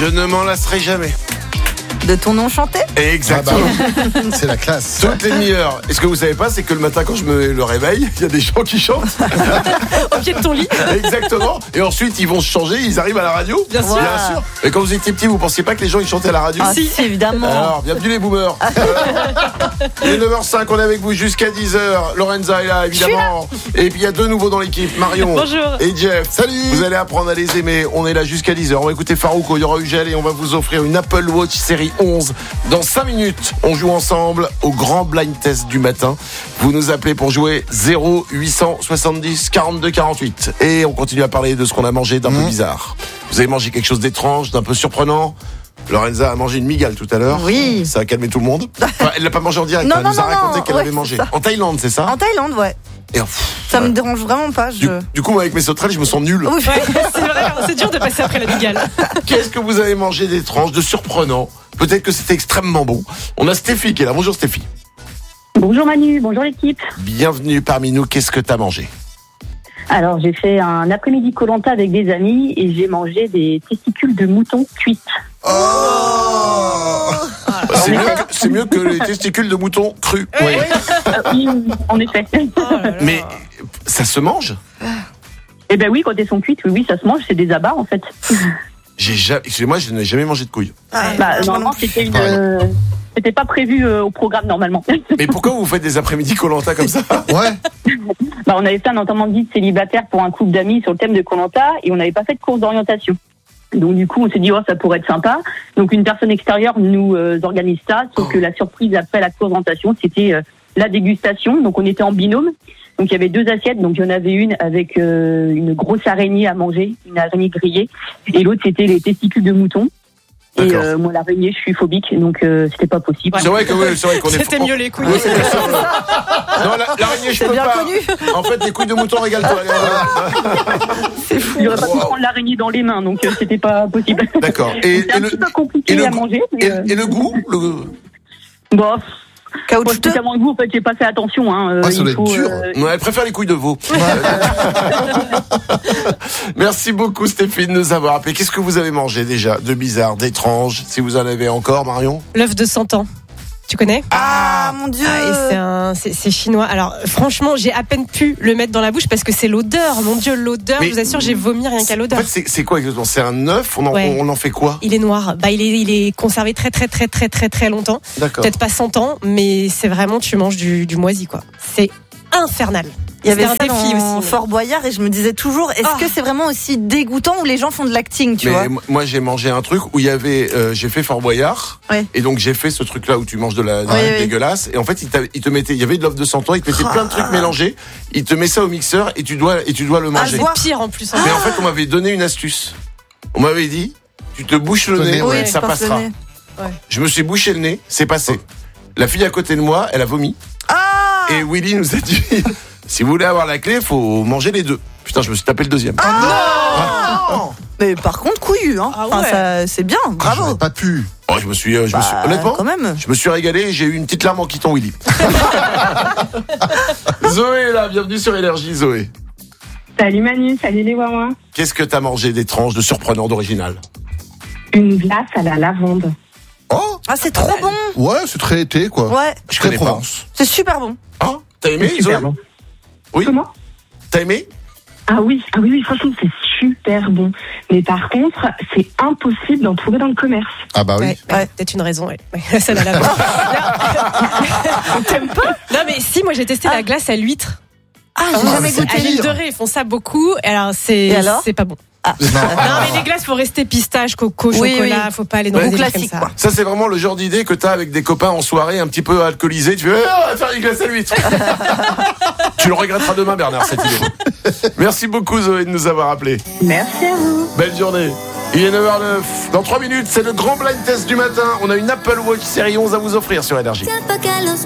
Je ne m'en lasserai jamais. De ton nom chanté? Exactement. C'est la classe. Toutes les demi-heures. Et ce que vous savez pas, c'est que le matin, quand je me le réveille, il y a des gens qui chantent. Au pied de ton lit. Exactement. Et ensuite, ils vont se changer, ils arrivent à la radio. Bien sûr. Bien sûr. Et quand vous étiez petit, vous pensiez pas que les gens ils chantaient à la radio? Si, évidemment. Alors, bienvenue les boomers. Il est 9h05, on est avec vous jusqu'à 10h. Lorenza est là, évidemment. Et puis il y a deux nouveaux dans l'équipe, Marion Bonjour. et Jeff. Salut. Vous allez apprendre à les aimer. On est là jusqu'à 10h. On va écouter Farouk, il y aura Ugel et on va vous offrir une Apple Watch série 11. Dans 5 minutes, on joue ensemble au grand blind test du matin. Vous nous appelez pour jouer 0870 42 48. Et on continue à parler de ce qu'on a mangé d'un peu bizarre. Vous avez mangé quelque chose d'étrange, d'un peu surprenant. Lorenza a mangé une migale tout à l'heure. Oui. Ça a calmé tout le monde. Enfin, elle l'a pas mangé en direct. Non, Elle non, nous a non, raconté non. qu'elle Ouais, avait mangé. c'est ça. En Thaïlande, c'est ça? En Thaïlande, ouais. Et, Ça me dérange vraiment pas. du coup, moi, avec mes sauterelles, je me sens nul. Oui. Ouais, c'est vrai, c'est dur de passer après la bigale. Qu'est-ce que vous avez mangé d'étrange, de surprenant? Peut-être que c'était extrêmement bon. On a Stéphie qui est là. Bonjour Stéphie. Bonjour Manu, bonjour l'équipe. Bienvenue parmi nous. Qu'est-ce que t'as mangé? Alors j'ai fait un après-midi Koh-Lanta avec des amis et j'ai mangé des testicules de mouton cuites. C'est mieux que les testicules de mouton crus. Oui. Oui, en effet. Mais ça se mange? Eh ben oui, quand elles sont cuites, oui, ça se mange, c'est des abats en fait. Excusez-moi, je n'ai jamais mangé de couilles. Normalement, c'était pas prévu au programme normalement. Mais pourquoi vous faites des après-midi Koh-Lanta comme ça? Ouais. On avait fait un enterrement de vie de célibataire pour un couple d'amis sur le thème de Koh-Lanta et on n'avait pas fait de course d'orientation. Donc du coup, on s'est dit ça pourrait être sympa. Donc une personne extérieure nous organise ça, sauf que la surprise après la course d'orientation, c'était la dégustation. Donc on était en binôme. Donc il y avait 2 assiettes. Donc il y en avait une avec une grosse araignée à manger, une araignée grillée, et l'autre c'était les testicules de mouton. Et moi l'araignée, je suis phobique, donc c'était pas possible. C'est vrai qu'on est. C'était mieux les couilles. Oui, c'est ça. Non, l'araignée, je C'est peux bien pas. connu. En fait, les couilles de mouton, régale-toi. Il aurait pas pu prendre l'araignée dans les mains, donc c'était pas possible. D'accord. C'est un petit peu compliqué à manger. Et le goût? Bon, Caoutchouteux. spécialement le goût, en fait, j'ai pas fait attention. Ouais, ça doit être dur. Non, elle préfère les couilles de veau. Merci beaucoup Stéphie de nous avoir appelé. Qu'est-ce que vous avez mangé déjà de bizarre, d'étrange? Si vous en avez encore, Marion? L'œuf de 100 ans. Tu connais? Ah, mon Dieu. C'est chinois. Alors, franchement, j'ai à peine pu le mettre dans la bouche parce que c'est l'odeur. Mon Dieu, l'odeur. Mais je vous assure, j'ai vomi rien qu'à l'odeur. En fait, c'est quoi exactement? C'est un œuf? On en fait quoi? Il est noir. Il est conservé très longtemps. D'accord. Peut-être pas 100 ans, mais c'est vraiment, tu manges du moisi, quoi. C'est infernal. Il y avait C'était ça un défi dans aussi. Fort Boyard et je me disais toujours, est-ce que c'est vraiment aussi dégoûtant ou les gens font de l'acting, tu vois? Moi, j'ai mangé un truc où il y avait, j'ai fait Fort Boyard. Ouais. Et donc, j'ai fait ce truc-là où tu manges de la Ouais. dégueulasse. Et en fait, il te mettait, il y avait de l'œuf de 100 ans, il te mettait plein de trucs mélangés. Il te met ça au mixeur et tu dois le manger. voir. Pire en plus. Mais en fait, on m'avait donné une astuce. On m'avait dit, tu te bouches le nez, Oui, ça je pense passera. le nez. Je me suis bouché le nez, c'est passé. La fille à côté de moi, elle a vomi. Ah! Et Willy nous a dit, si vous voulez avoir la clé, faut manger les deux. Putain, je me suis tapé le deuxième. Mais par contre, couillu, hein. Ah ouais. Enfin, ça, c'est bien, bravo. J'aurais pas pu. Oh, je me suis honnêtement, quand même. je me suis régalé et j'ai eu une petite larme en quittant Willy. Zoé est là, bienvenue sur Énergie, Zoé. Salut Manu, salut les Wawa. Qu'est-ce que t'as mangé d'étrange, de surprenant, d'original? Une glace à la lavande. Oh, Ah, c'est trop bon. ouais, c'est très été, quoi. Ouais, Je Très connais pas. Provence. c'est super bon. Ah, t'as aimé, Zoé? Super bon. Oui. Comment? T'as aimé? Ah oui, franchement, c'est super bon. Mais par contre, c'est impossible d'en trouver dans le commerce. Ah bah oui. Ouais, peut-être une raison. Ouais. Ça n'a la T'aimes pas? Non, mais si, moi j'ai testé la glace à l'huître. Ah, j'ai jamais c'est goûté. À l'île pire. de Ré, ils font ça beaucoup. Alors Et alors c'est pas bon. Ah. Non, mais les glaces, faut rester pistache, coco, Oui, chocolat. oui. Faut pas aller dans Ouais. les Ou délires classique, comme ça. quoi. Ça, c'est vraiment le genre d'idée que t'as avec des copains en soirée un petit peu alcoolisés. Tu fais, on va faire une glace à l'huître. Tu le regretteras demain, Bernard, cette idée. Merci beaucoup, Zoé, de nous avoir appelés. Merci à vous. Belle journée. Il est 9h09. Dans 3 minutes, c'est le grand blind test du matin. On a une Apple Watch série 11 à vous offrir sur Énergie.